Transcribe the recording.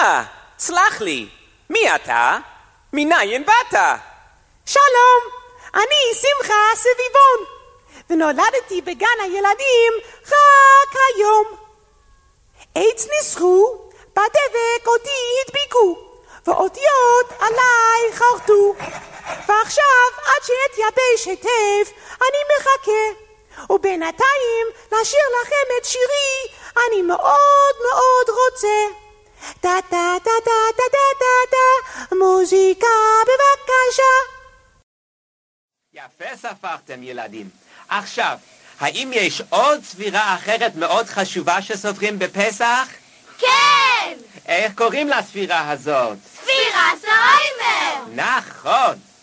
סלח לי, מי אתה? מניין באת? שלום, אני שמחה סביבון, ונולדתי בגן הילדים רק היום. עץ ניסחו, בדבק אותי הדביקו, ואותיות עליי חרטו. ועכשיו עד שאתייבש היטב אני מחכה, ובינתיים לשיר לכם את שירי אני מאוד מאוד רוצה. דה דה דה דה דה דה דה דה, מוזיקה בבקשה. יפה ספרתם ילדים. עכשיו, האם יש עוד ספירה אחרת מאוד חשובה שסופרים בפסח? כן! איך קוראים לספירה הזאת? ספירת העומר! נכון.